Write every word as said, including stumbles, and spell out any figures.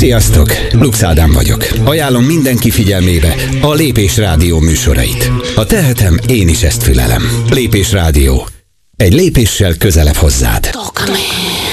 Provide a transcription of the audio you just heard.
Sziasztok! Lux Ádám vagyok. Ajánlom mindenki figyelmébe a Lépés Rádió műsorait. Ha tehetem, én is ezt fülelem. Lépés Rádió. Egy lépéssel közelebb hozzád.